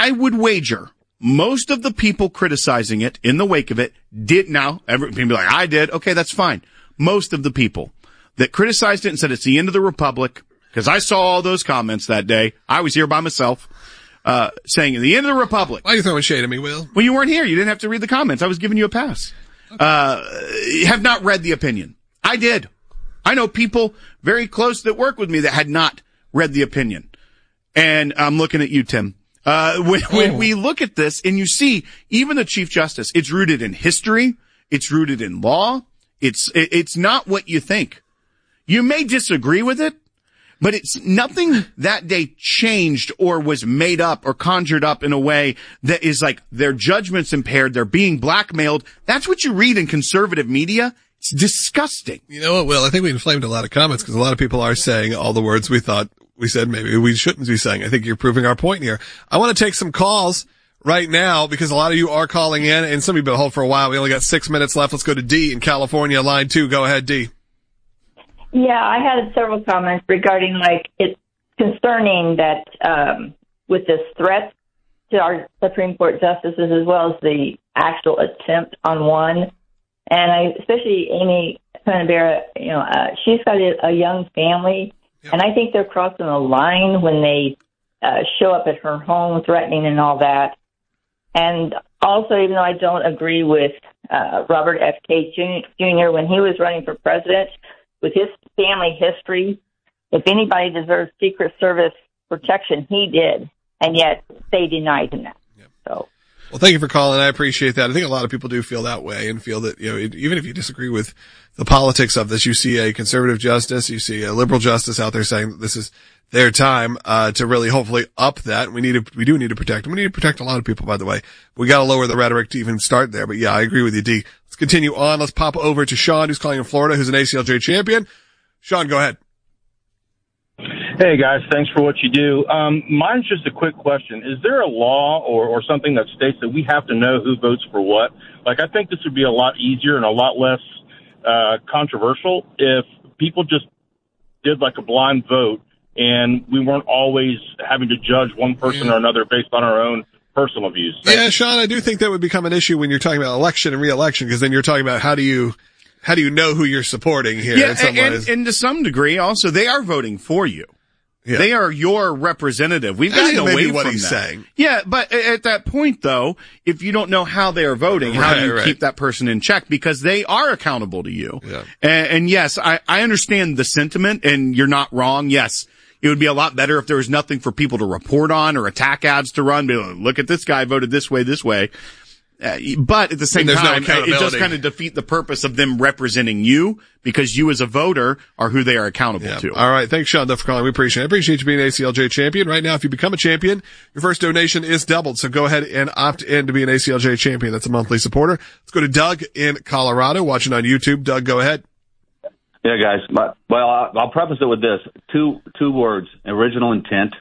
I would wager most of the people criticizing it in the wake of it did now. Everybody be like, I did. Okay, that's fine. Most of the people that criticized it and said it's the end of the republic, because I saw all those comments that day. I was here by myself, saying the end of the republic. Why are you throwing shade at me, Will? Well, you weren't here. You didn't have to read the comments. I was giving you a pass. Have not read the opinion. I did. I know people very close that work with me that had not read the opinion. And I'm looking at you, Tim. When we look at this and you see even the Chief Justice, it's rooted in history. It's rooted in law. It's not what you think. You may disagree with it, but it's nothing that day changed or was made up or conjured up in a way that is like their judgment's impaired. They're being blackmailed. That's what you read in conservative media. It's disgusting. You know what, Will? I think we inflamed a lot of comments because a lot of people are saying all the words we thought we said maybe we shouldn't be saying. I think you're proving our point here. I want to take some calls right now because a lot of you are calling in and some of you have been hold for a while. We only got 6 minutes left. Let's go to D in California, line 2. Go ahead, D. Yeah, I had several comments regarding, like, it's concerning that with this threat to our Supreme Court justices as well as the actual attempt on one. And especially Amy Coney Barrett, she's got a young family, and I think they're crossing a line when they show up at her home threatening and all that. And also, even though I don't agree with Robert F. Kennedy Jr. when he was running for president, with his family history, if anybody deserves Secret Service protection, he did, and yet they denied him that. Yep. So. Well, thank you for calling. I appreciate that. I think a lot of people do feel that way and feel that, even if you disagree with the politics of this, you see a conservative justice, you see a liberal justice out there saying that this is their time, to really hopefully up that. We do need to protect them. We need to protect a lot of people, by the way. We got to lower the rhetoric to even start there. But yeah, I agree with you, D. Let's continue on. Let's pop over to Sean, who's calling in Florida, who's an ACLJ champion. Sean, go ahead. Hey, guys. Thanks for what you do. Mine's just a quick question. Is there a law or something that states that we have to know who votes for what? Like, I think this would be a lot easier and a lot less controversial if people just did like a blind vote and we weren't always having to judge one person or another based on our own personal views. Yeah, Sean, I do think that would become an issue when you're talking about election and re-election, because then you're talking about how do you know who you're supporting here? Yeah, and to some degree, also, they are voting for you. Yeah. They are your representative. We've got to get away what from he's that. Saying. Yeah, but at that point, though, if you don't know how they are voting, how do you keep that person in check? Because they are accountable to you. Yeah. And yes, I understand the sentiment, and you're not wrong. Yes, it would be a lot better if there was nothing for people to report on or attack ads to run. Be like, look at this guy voted this way. But at the same time, it does kind of defeat the purpose of them representing you, because you as a voter are who they are accountable to. All right. Thanks, Sean, for calling. We appreciate it. I appreciate you being an ACLJ champion. Right now, if you become a champion, your first donation is doubled. So go ahead and opt in to be an ACLJ champion. That's a monthly supporter. Let's go to Doug in Colorado, watching on YouTube. Doug, go ahead. Yeah, guys. I'll preface it with this. Two words: original intent.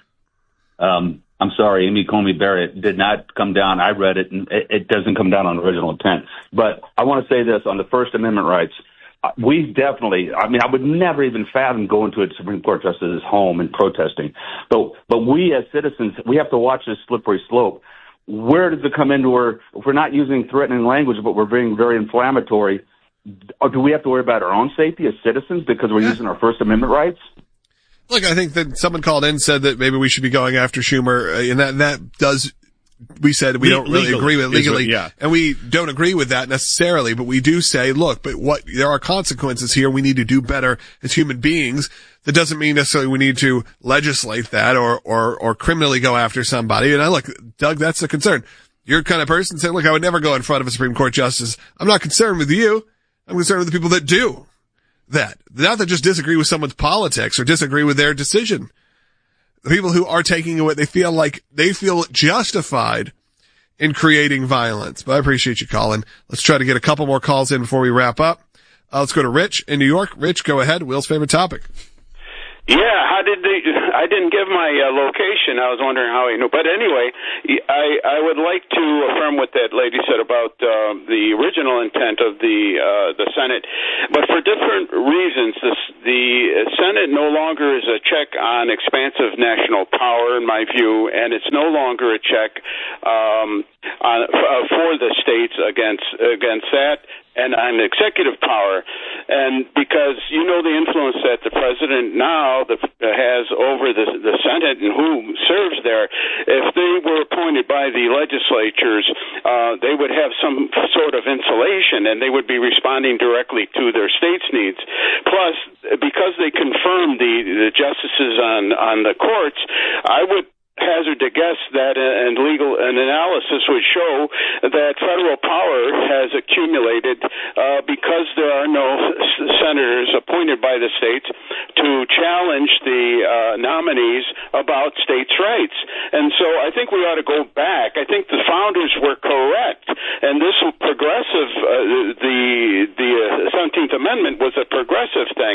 I'm sorry, Amy Coney Barrett did not come down. I read it, and it doesn't come down on original intent. But I want to say this on the First Amendment rights. We definitely, I would never even fathom going to a Supreme Court justice's home and protesting. But we as citizens, we have to watch this slippery slope. Where does it come into where, if we're not using threatening language, but we're being very inflammatory, or do we have to worry about our own safety as citizens because we're using our First Amendment rights? Look, I think that someone called in and said that maybe we should be going after Schumer, and that does, we said we don't really agree with it legally, and we don't agree with that necessarily, but we do say, look, but there are consequences here. We need to do better as human beings. That doesn't mean necessarily we need to legislate that or criminally go after somebody. And look, Doug, that's the concern. You're the kind of person saying, look, I would never go in front of a Supreme Court justice. I'm not concerned with you. I'm concerned with the people that do that. Not that just disagree with someone's politics or disagree with their decision. The people who are taking away, they feel justified in creating violence. But I appreciate you calling. Let's try to get a couple more calls in before we wrap up. Let's go to Rich in New York. Rich, go ahead. Will's favorite topic. Yeah, I didn't give my location. I was wondering how he knew. But anyway, I would like to affirm what that lady said about the original intent of the Senate. But for different reasons, the Senate no longer is a check on expansive national power, in my view, and it's no longer a check for the states against that. And on executive power, and because you know the influence that the president now has over the Senate and who serves there, if they were appointed by the legislatures, they would have some sort of insulation, and they would be responding directly to their state's needs. Plus, because they confirmed the justices on the courts, I would hazard to guess that an analysis would show that federal power has accumulated because there are no senators appointed by the states to challenge the nominees about states' rights. And so I think we ought to go back. I think the founders were correct, and this progressive, the 17th Amendment was a progressive thing.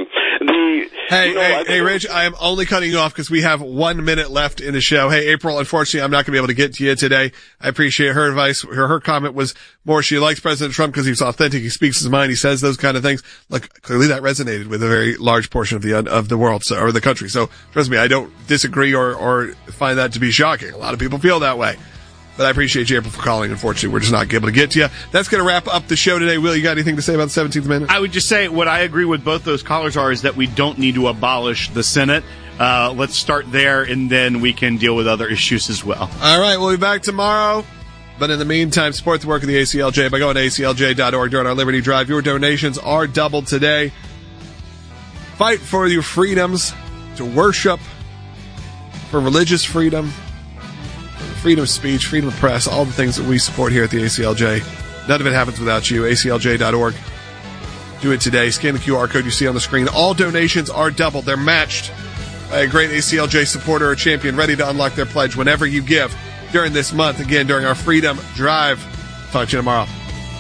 Hey, Rich, I am only cutting you off because we have 1 minute left in the show. Hey, April, unfortunately, I'm not going to be able to get to you today. I appreciate her advice. Her comment was more she likes President Trump because he's authentic. He speaks his mind. He says those kind of things. Look, clearly that resonated with a very large portion of the world, or the country. So trust me, I don't disagree or find that to be shocking. A lot of people feel that way. But I appreciate you, April, for calling. Unfortunately, we're just not able to get to you. That's going to wrap up the show today. Will, you got anything to say about the 17th Amendment? I would just say what I agree with both those callers is that we don't need to abolish the Senate. Let's start there, and then we can deal with other issues as well. All right, we'll be back tomorrow. But in the meantime, support the work of the ACLJ by going to aclj.org during our Liberty Drive. Your donations are doubled today. Fight for your freedoms to worship, for religious freedom, freedom of speech, freedom of press, all the things that we support here at the ACLJ. None of it happens without you. aclj.org. Do it today. Scan the QR code you see on the screen. All donations are doubled. They're matched by a great ACLJ supporter or champion ready to unlock their pledge whenever you give during this month. Again, during our Freedom Drive. Talk to you tomorrow.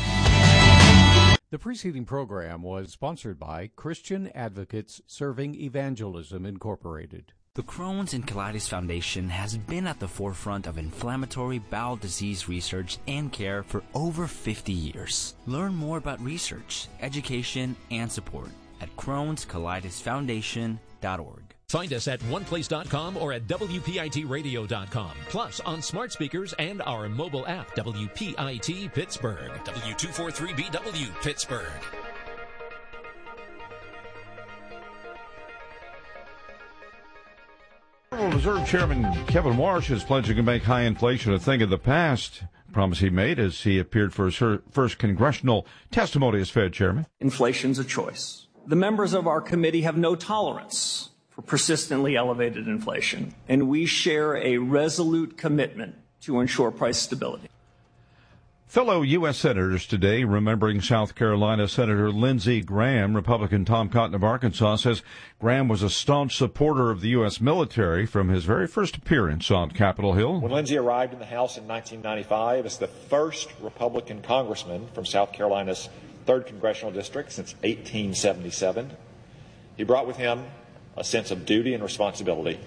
The preceding program was sponsored by Christian Advocates Serving Evangelism, Incorporated. The Crohn's and Colitis Foundation has been at the forefront of inflammatory bowel disease research and care for over 50 years. Learn more about research, education, and support at Crohn'sColitisFoundation.org. Find us at oneplace.com or at WPITradio.com. Plus on smart speakers and our mobile app, WPIT Pittsburgh. W243BW Pittsburgh. Federal Reserve Chairman Kevin Warsh is pledging to make high inflation a thing of the past. Promise he made as he appeared for his first congressional testimony as Fed chairman. Inflation's a choice. The members of our committee have no tolerance for persistently elevated inflation, and we share a resolute commitment to ensure price stability. Fellow U.S. Senators today remembering South Carolina Senator Lindsey Graham. Republican Tom Cotton of Arkansas says Graham was a staunch supporter of the U.S. military from his very first appearance on Capitol Hill. When Lindsey arrived in the House in 1995 as the first Republican congressman from South Carolina's 3rd Congressional District since 1877, he brought with him a sense of duty and responsibility,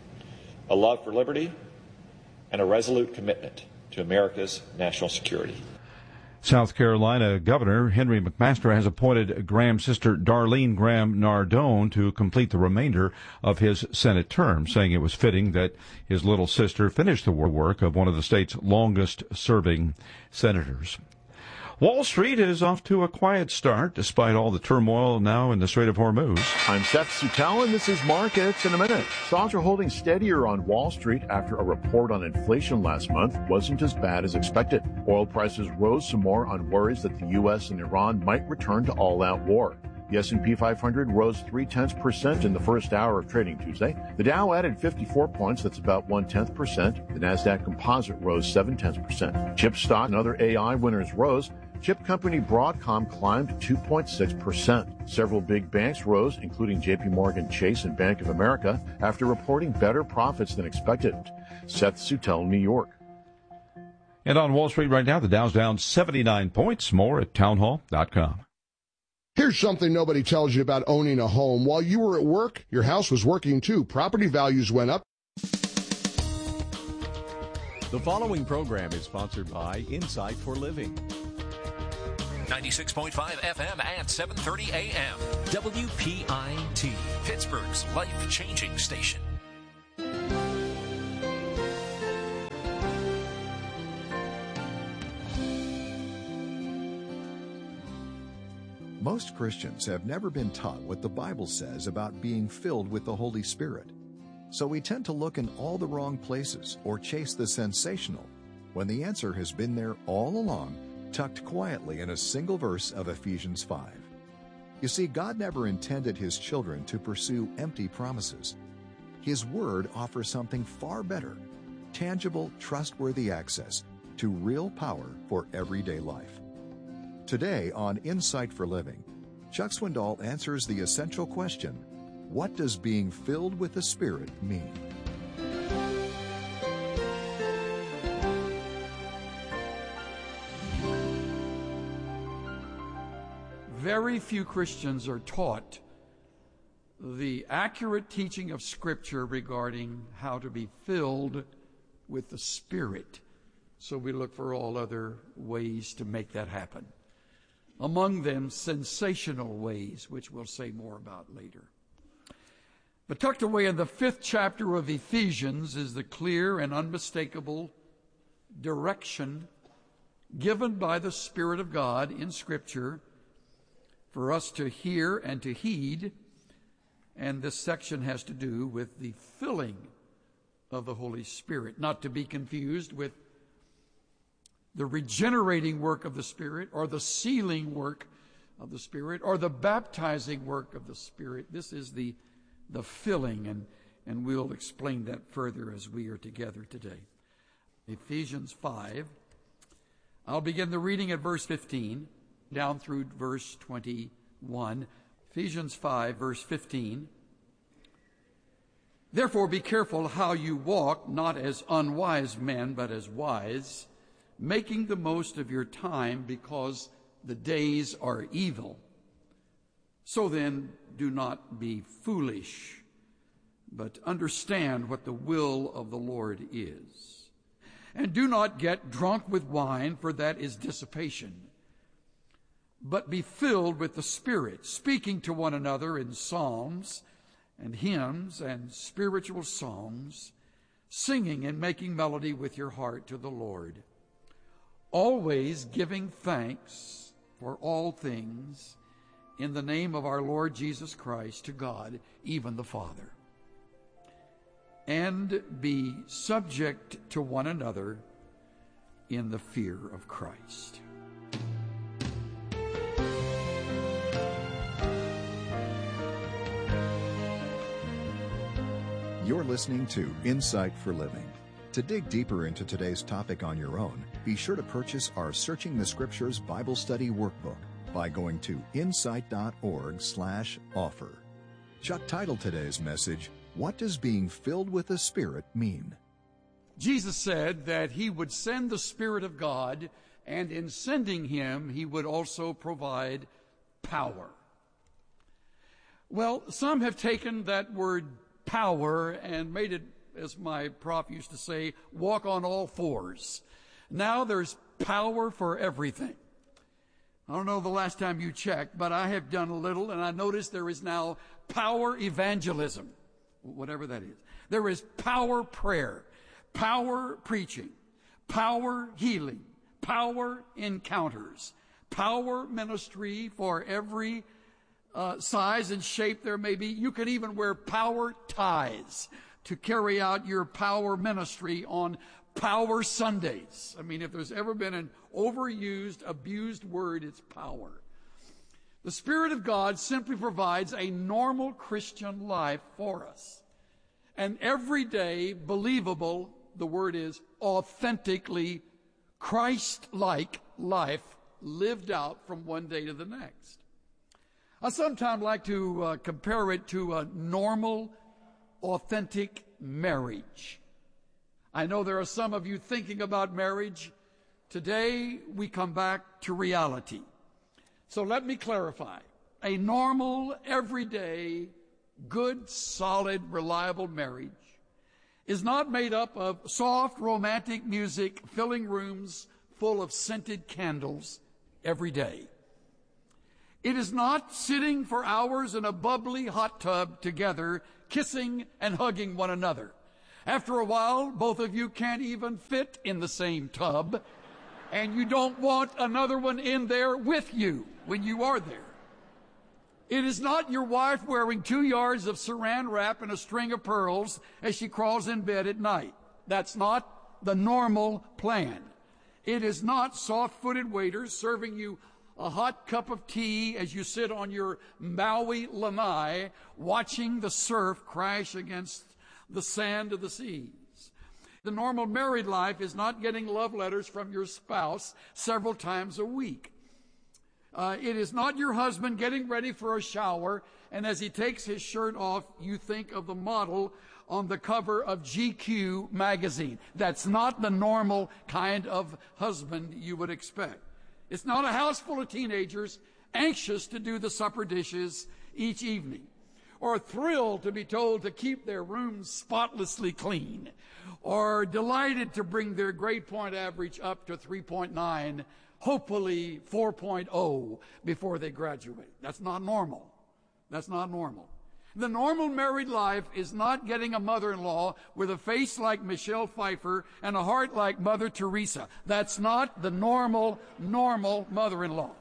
a love for liberty, and a resolute commitment to America's national security. South Carolina Governor Henry McMaster has appointed Graham's sister Darlene Graham Nardone to complete the remainder of his Senate term, saying it was fitting that his little sister finish the work of one of the state's longest-serving senators. Wall Street is off to a quiet start, despite all the turmoil now in the Strait of Hormuz. I'm Seth Sutell, and this is Markets in a Minute. Stocks are holding steadier on Wall Street after a report on inflation last month wasn't as bad as expected. Oil prices rose some more on worries that the U.S. and Iran might return to all-out war. The S&P 500 rose 0.3% in the first hour of trading Tuesday. The Dow added 54 points, that's about 0.1%. The Nasdaq Composite rose 0.7%. Chip stock and other AI winners rose. Chip company Broadcom climbed 2.6%. Several big banks rose, including JP Morgan Chase and Bank of America, after reporting better profits than expected. Seth Sutell, New York. And on Wall Street right now, the Dow's down 79 points. More at townhall.com. Here's something nobody tells you about owning a home. While you were at work, your house was working too. Property values went up. The following program is sponsored by Insight for Living. 96.5 FM at 7:30 a.m. WPIT, Pittsburgh's life-changing station. Most Christians have never been taught what the Bible says about being filled with the Holy Spirit. So we tend to look in all the wrong places or chase the sensational, when the answer has been there all along, tucked quietly in a single verse of Ephesians 5. You see, God never intended His children to pursue empty promises. His Word offers something far better, tangible, trustworthy access to real power for everyday life. Today on Insight for Living, Chuck Swindoll answers the essential question, what does being filled with the Spirit mean? Very few Christians are taught the accurate teaching of Scripture regarding how to be filled with the Spirit. So we look for all other ways to make that happen. Among them, sensational ways, which we'll say more about later. But tucked away in the 5th chapter of Ephesians is the clear and unmistakable direction given by the Spirit of God in Scripture for us to hear and to heed. And this section has to do with the filling of the Holy Spirit, not to be confused with the regenerating work of the Spirit or the sealing work of the Spirit or the baptizing work of the Spirit. This is the filling, and we'll explain that further as we are together today. Ephesians 5. I'll begin the reading at verse 15 down through verse 21. Ephesians 5, verse 15. Therefore be careful how you walk, not as unwise men, but as wise, making the most of your time, because the days are evil. So then, do not be foolish, but understand what the will of the Lord is. And do not get drunk with wine, for that is dissipation. But be filled with the Spirit, speaking to one another in psalms and hymns and spiritual songs, singing and making melody with your heart to the Lord, always giving thanks for all things in the name of our Lord Jesus Christ to God, even the Father. And be subject to one another in the fear of Christ. You're listening to Insight for Living. To dig deeper into today's topic on your own, be sure to purchase our Searching the Scriptures Bible Study Workbook by going to insight.org/offer. Chuck titled today's message, What Does Being Filled with the Spirit Mean? Jesus said that He would send the Spirit of God, and in sending Him, He would also provide power. Well, some have taken that word power and made it, as my prof used to say, walk on all fours. Now there's power for everything. I don't know the last time you checked, but I have done a little, and I noticed there is now power evangelism, whatever that is. There is power prayer, power preaching, power healing, power encounters, power ministry for every size and shape there may be. You can even wear power ties to carry out your power ministry on Power Sundays. I mean, if there's ever been an overused, abused word, it's power. The Spirit of God simply provides a normal Christian life for us. An everyday, believable, the word is authentically Christ-like life lived out from one day to the next. I sometimes like to compare it to a normal, authentic marriage. I know there are some of you thinking about marriage. Today, we come back to reality. So let me clarify. a normal, everyday, good, solid, reliable marriage is not made up of soft, romantic music filling rooms full of scented candles every day. It is not sitting for hours in a bubbly hot tub together, kissing and hugging one another. After a while, both of you can't even fit in the same tub, and you don't want another one in there with you when you are there. It is not your wife wearing 2 yards of saran wrap and a string of pearls as she crawls in bed at night. That's not the normal plan. It is not soft-footed waiters serving you a hot cup of tea as you sit on your Maui lanai watching the surf crash against the sand of the seas. The normal married life is not getting love letters from your spouse several times a week. It is not your husband getting ready for a shower, and as he takes his shirt off, you think of the model on the cover of GQ magazine. That's not the normal kind of husband you would expect. It's not a house full of teenagers anxious to do the supper dishes each evening, or thrilled to be told to keep their rooms spotlessly clean, or delighted to bring their grade point average up to 3.9, hopefully 4.0 before they graduate. That's not normal. That's not normal. The normal married life is not getting a mother-in-law with a face like Michelle Pfeiffer and a heart like Mother Teresa. That's not the normal mother-in-law.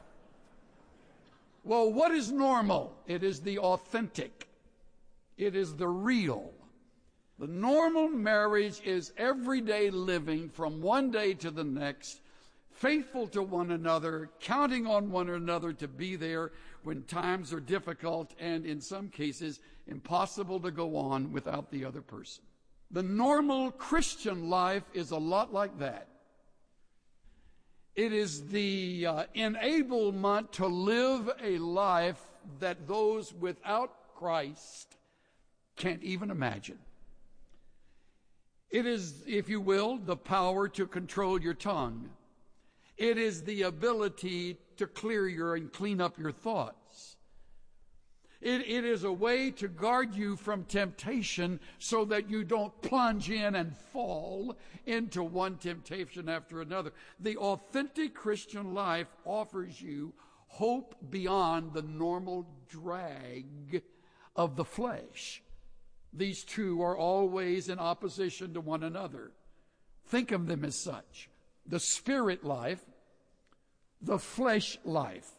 Well, what is normal? It is the authentic. It is the real. The normal marriage is everyday living from one day to the next, faithful to one another, counting on one another to be there when times are difficult and, in some cases, impossible to go on without the other person. The normal Christian life is a lot like that. It is the enablement to live a life that those without Christ can't even imagine. It is, if you will, the power to control your tongue. It is the ability to clear and clean up your thoughts. It is a way to guard you from temptation so that you don't plunge in and fall into one temptation after another. The authentic Christian life offers you hope beyond the normal drag of the flesh. These two are always in opposition to one another. Think of them as such. The spirit life, the flesh life.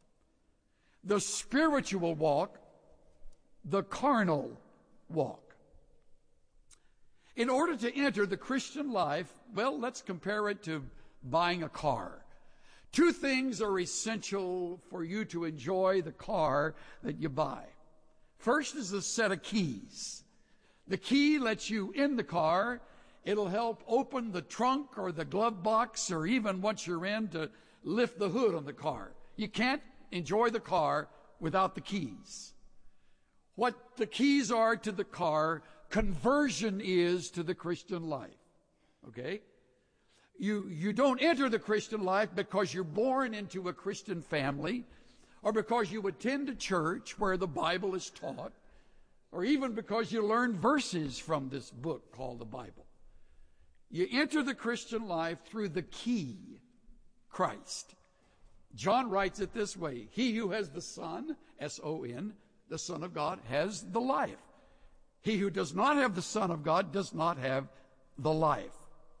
The spiritual walk, the carnal walk. In order to enter the Christian life, well, let's compare it to buying a car. Two things are essential for you to enjoy the car that you buy. First is the set of keys. The key lets you in the car. It'll help open the trunk or the glove box, or even once you're in, to lift the hood on the car. You can't enjoy the car without the keys. What the keys are to the car, conversion is to the Christian life. Okay? You don't enter the Christian life because you're born into a Christian family, or because you attend a church where the Bible is taught, or even because you learn verses from this book called the Bible. You enter the Christian life through the key, Christ. John writes it this way: he who has the Son, S-O-N, the Son of God, has the life. He who does not have the Son of God does not have the life.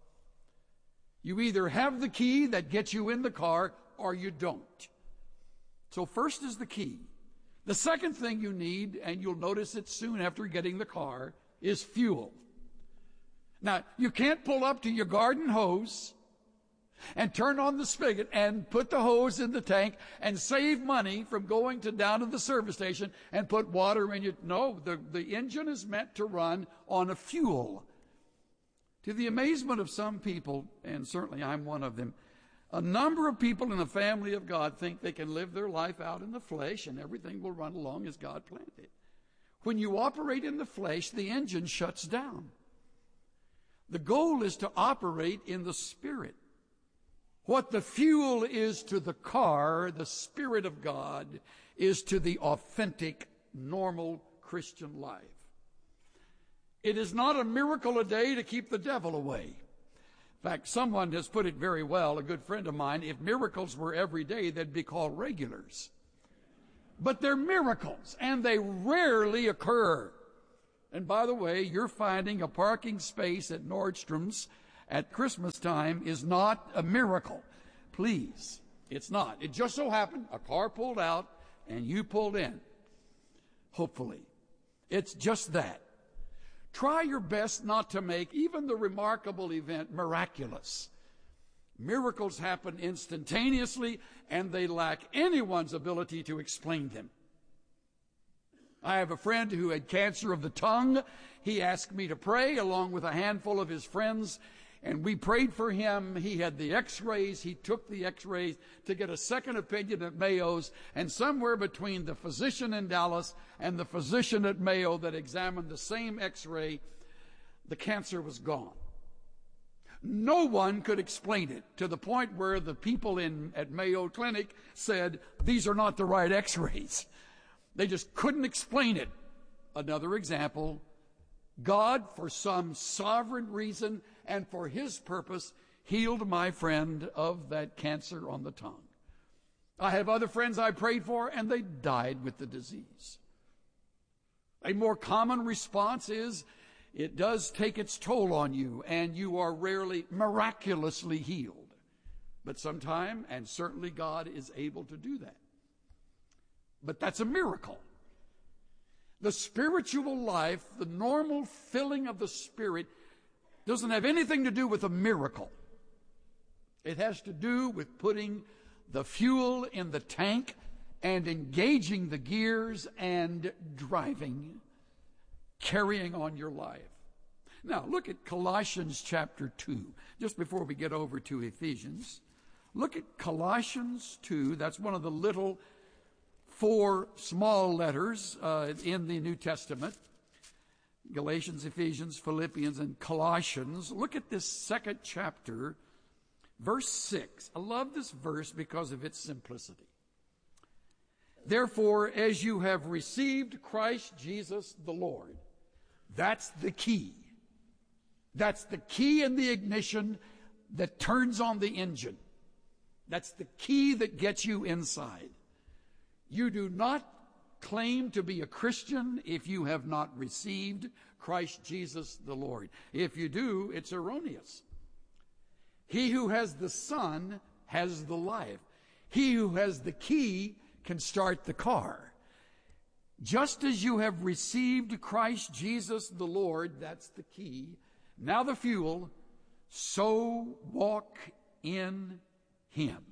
You either have the key that gets you in the car, or you don't. So first is the key. The second thing you need, and you'll notice it soon after getting the car, is fuel. Now, you can't pull up to your garden hose and turn on the spigot and put the hose in the tank and save money from going down to the service station and put water in your... No, the engine is meant to run on a fuel. To the amazement of some people, and certainly I'm one of them, a number of people in the family of God think they can live their life out in the flesh and everything will run along as God planned it. When you operate in the flesh, the engine shuts down. The goal is to operate in the Spirit. What the fuel is to the car, the Spirit of God, is to the authentic, normal Christian life. It is not a miracle a day to keep the devil away. In fact, someone has put it very well, a good friend of mine, if miracles were every day, they'd be called regulars. But they're miracles, and they rarely occur. And by the way, you're finding a parking space at Nordstrom's at Christmas time is not a miracle. Please, it's not. It just so happened a car pulled out and you pulled in. Hopefully. It's just that. Try your best not to make even the remarkable event miraculous. Miracles happen instantaneously, and they lack anyone's ability to explain them. I have a friend who had cancer of the tongue. He asked me to pray along with a handful of his friends, and we prayed for him. He had the x-rays. He took the x-rays to get a second opinion at Mayo's, and somewhere between the physician in Dallas and the physician at Mayo that examined the same x-ray, the cancer was gone. No one could explain it, to the point where the people at Mayo Clinic said, these are not the right x-rays. They just couldn't explain it. Another example, God, for some sovereign reason and for His purpose, healed my friend of that cancer on the tongue. I have other friends I prayed for, and they died with the disease. A more common response is, it does take its toll on you, and you are rarely miraculously healed. But sometime, and certainly God is able to do that. But that's a miracle. The spiritual life, the normal filling of the Spirit, doesn't have anything to do with a miracle. It has to do with putting the fuel in the tank and engaging the gears and driving, carrying on your life. Now, look at Colossians chapter 2, just before we get over to Ephesians. Look at Colossians 2. That's one of the little 4 small letters in the New Testament. Galatians, Ephesians, Philippians, and Colossians. Look at this second chapter, verse 6. I love this verse because of its simplicity. Therefore, as you have received Christ Jesus the Lord, that's the key. That's the key in the ignition that turns on the engine. That's the key that gets you inside. You do not claim to be a Christian if you have not received Christ Jesus the Lord. If you do, it's erroneous. He who has the Son has the life. He who has the key can start the car. Just as you have received Christ Jesus the Lord, that's the key, now the fuel, so walk in Him.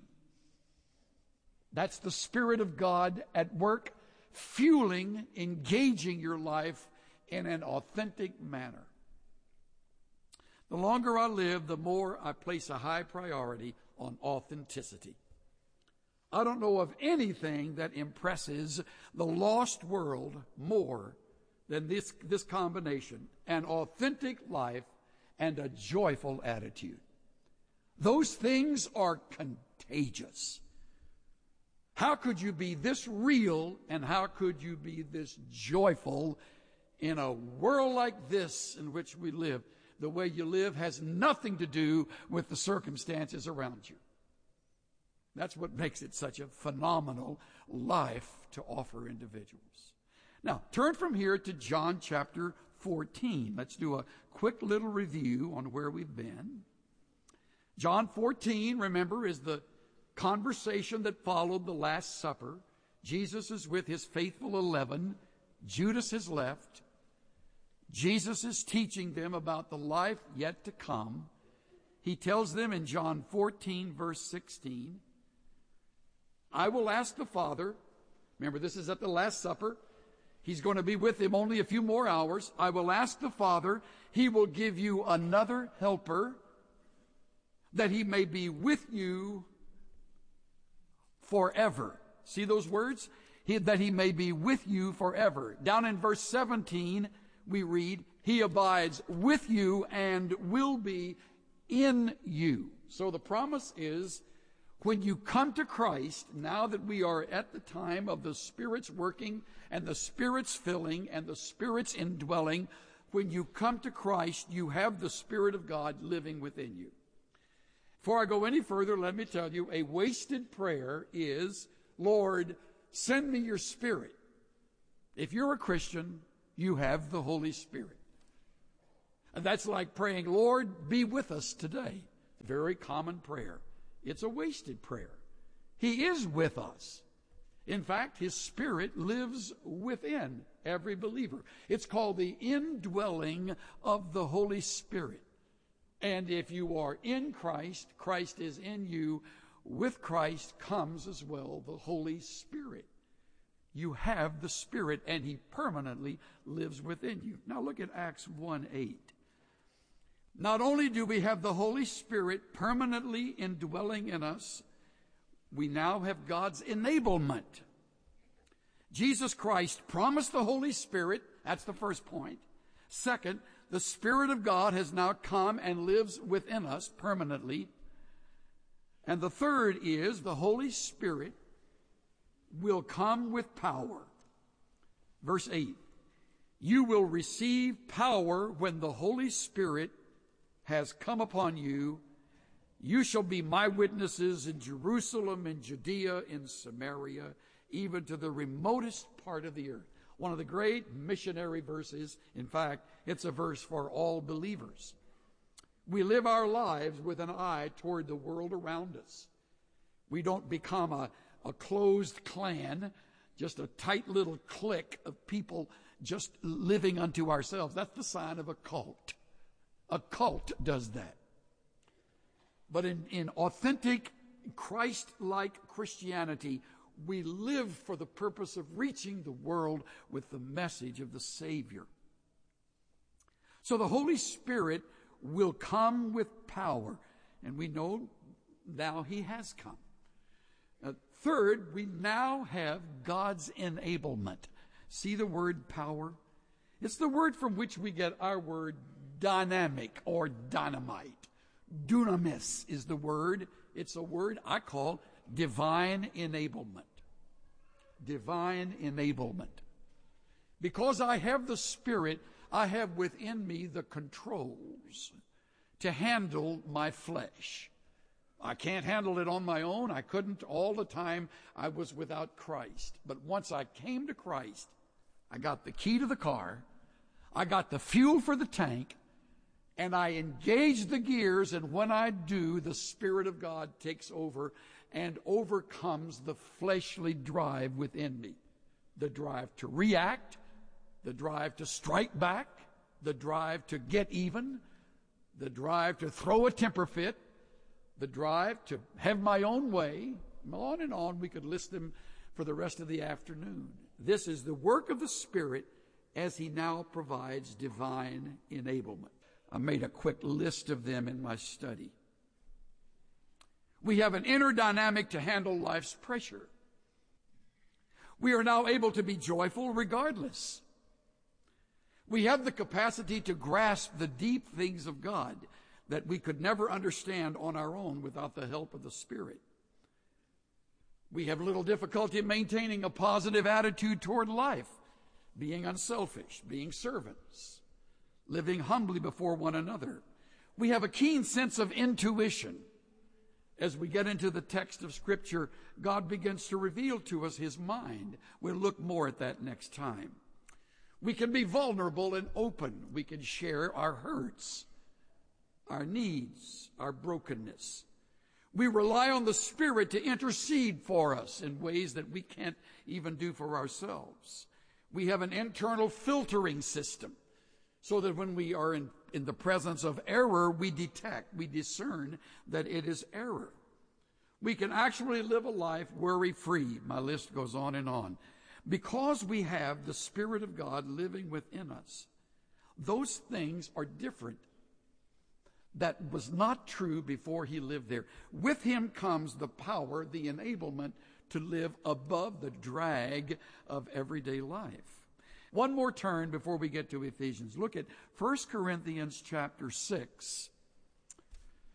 That's the Spirit of God at work, fueling, engaging your life in an authentic manner. The longer I live, the more I place a high priority on authenticity. I don't know of anything that impresses the lost world more than this combination, an authentic life and a joyful attitude. Those things are contagious. How could you be this real and how could you be this joyful in a world like this in which we live? The way you live has nothing to do with the circumstances around you. That's what makes it such a phenomenal life to offer individuals. Now, turn from here to John chapter 14. Let's do a quick little review on where we've been. John 14, remember, is the conversation that followed the Last Supper. Jesus is with his faithful 11. Judas has left. Jesus is teaching them about the life yet to come. He tells them in John 14, verse 16, I will ask the Father, remember this is at the Last Supper, he's going to be with him only a few more hours. I will ask the Father, he will give you another helper, that he may be with you forever. See those words? That he may be with you forever. Down in verse 17, we read, he abides with you and will be in you. So the promise is, When you come to Christ, now that we are at the time of the Spirit's working and the Spirit's filling and the Spirit's indwelling, when you come to Christ, you have the Spirit of God living within you. Before I go any further, let me tell you, a wasted prayer is, Lord, send me your Spirit. If you're a Christian, you have the Holy Spirit. And that's like praying, Lord, be with us today. A very common prayer. It's a wasted prayer. He is with us. In fact, His Spirit lives within every believer. It's called the indwelling of the Holy Spirit. And if you are in Christ, Christ is in you. With Christ comes as well the Holy Spirit. You have the Spirit, and He permanently lives within you. Now look at Acts 1:8. Not only do we have the Holy Spirit permanently indwelling in us, we now have God's enablement. Jesus Christ promised the Holy Spirit. That's the first point. Second, the Spirit of God has now come and lives within us permanently. And the third is the Holy Spirit will come with power. Verse 8, you will receive power when the Holy Spirit has come upon you. You shall be my witnesses in Jerusalem, in Judea, in Samaria, even to the remotest part of the earth. One of the great missionary verses. In fact, it's a verse for all believers. We live our lives with an eye toward the world around us. We don't become a closed clan, just a tight little clique of people just living unto ourselves. That's the sign of a cult. A cult does that. But in authentic Christ-like Christianity, we live for the purpose of reaching the world with the message of the Savior. So the Holy Spirit will come with power, and we know now He has come. Third, we now have God's enablement. See the word power? It's the word from which we get our word dynamic or dynamite. Dunamis is the word. It's a word I call divine enablement. Divine enablement. Because I have the Spirit, I have within me the controls to handle my flesh. I can't handle it on my own. I couldn't all the time. I was without Christ. But once I came to Christ, I got the key to the car, I got the fuel for the tank, and I engage the gears, and when I do, the Spirit of God takes over and overcomes the fleshly drive within me. The drive to react, the drive to strike back, the drive to get even, the drive to throw a temper fit, the drive to have my own way. On and on, we could list them for the rest of the afternoon. This is the work of the Spirit as He now provides divine enablement. I made a quick list of them in my study. We have an inner dynamic to handle life's pressure. We are now able to be joyful regardless. We have the capacity to grasp the deep things of God that we could never understand on our own without the help of the Spirit. We have little difficulty maintaining a positive attitude toward life, being unselfish, being servants, living humbly before one another. We have a keen sense of intuition. As we get into the text of Scripture, God begins to reveal to us His mind. We'll look more at that next time. We can be vulnerable and open. We can share our hurts, our needs, our brokenness. We rely on the Spirit to intercede for us in ways that we can't even do for ourselves. We have an internal filtering system so that when we are in the presence of error, we discern that it is error. We can actually live a life worry-free. My list goes on and on. Because we have the Spirit of God living within us, those things are different. That was not true before He lived there. With Him comes the power, the enablement to live above the drag of everyday life. One more turn before we get to Ephesians. Look at 1 Corinthians chapter 6.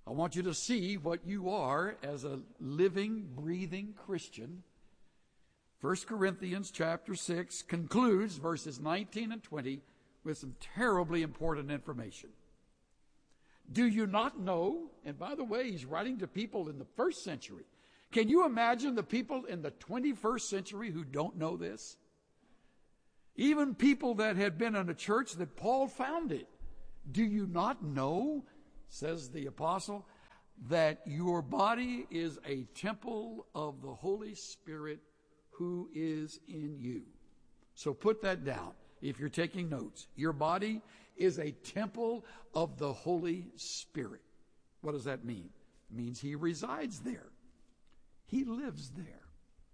I want you to see what you are as a living, breathing Christian. 1 Corinthians chapter 6 concludes verses 19 and 20 with some terribly important information. Do you not know? And by the way, he's writing to people in the first century. Can you imagine the people in the 21st century who don't know this? Even people that had been in a church that Paul founded. Do you not know, says the apostle, that your body is a temple of the Holy Spirit who is in you? So put that down if you're taking notes. Your body is a temple of the Holy Spirit. What does that mean? It means he resides there. He lives there.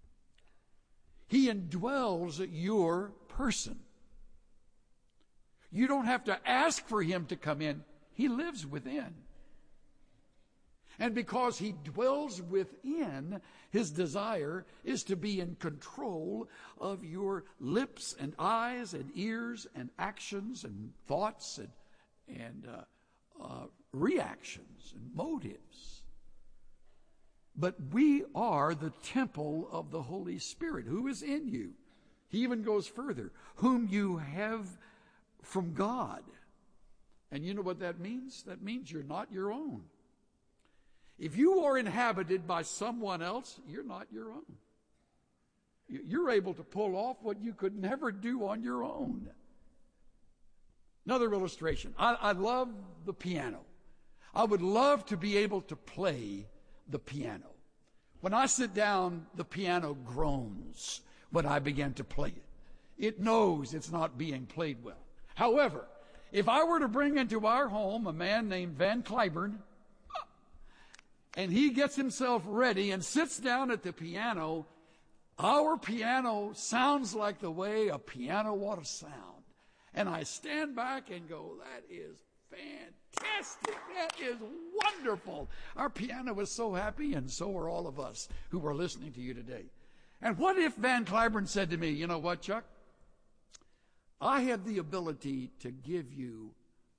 He indwells your person. You don't have to ask for him to come in. He lives within. And because he dwells within, his desire is to be in control of your lips and eyes and ears and actions and thoughts and reactions and motives. But we are the temple of the Holy Spirit who is in you. He even goes further, whom you have from God. And you know what that means? That means you're not your own. If you are inhabited by someone else, you're not your own. You're able to pull off what you could never do on your own. Another illustration. I love the piano. I would love to be able to play the piano. When I sit down, the piano groans when I begin to play it. It knows it's not being played well. However, if I were to bring into our home a man named Van Cliburn, and he gets himself ready and sits down at the piano, our piano sounds like the way a piano ought to sound. And I stand back and go, that is fantastic. That is wonderful. Our piano is so happy, and so are all of us who are listening to you today. And what if Van Cliburn said to me, you know what, Chuck? I have the ability to give you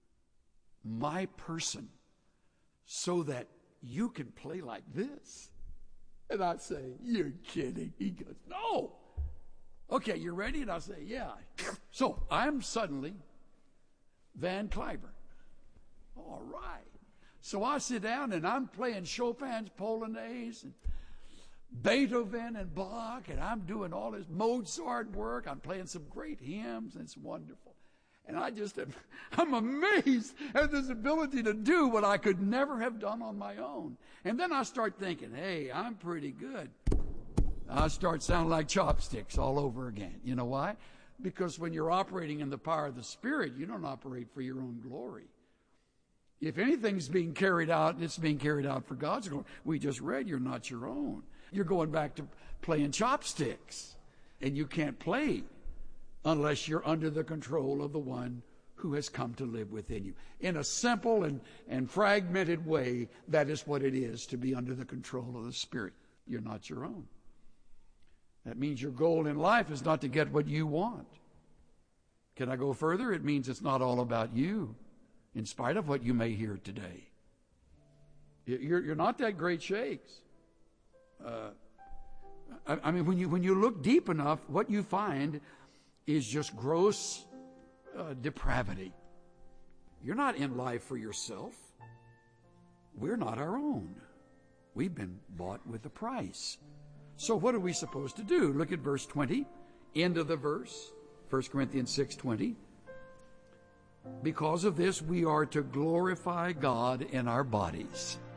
my person so that you can play like this. And I'd say, you're kidding. He goes, no. Okay, you ready? And I say, yeah. So I'm suddenly Van Cliburn. All right. So I sit down and I'm playing Chopin's Polonaise and Beethoven and Bach, and I'm doing all this Mozart work. I'm playing some great hymns, and it's wonderful. And I'm amazed at this ability to do what I could never have done on my own. And then I start thinking, hey, I'm pretty good. I start sounding like chopsticks all over again. You know why? Because when you're operating in the power of the Spirit, you don't operate for your own glory. If anything's being carried out, it's being carried out for God's glory. We just read, you're not your own. You're going back to playing chopsticks. And you can't play unless you're under the control of the one who has come to live within you. In a simple and fragmented way, that is what it is to be under the control of the Spirit. You're not your own. That means your goal in life is not to get what you want. Can I go further? It means it's not all about you, in spite of what you may hear today. You're not that great shakes. I mean, when you look deep enough, what you find is just gross depravity. You're not in life for yourself. We're not our own. We've been bought with a price. So what are we supposed to do? Look at verse 20, end of the verse, 1 Corinthians 6:20. Because of this, we are to glorify God in our bodies.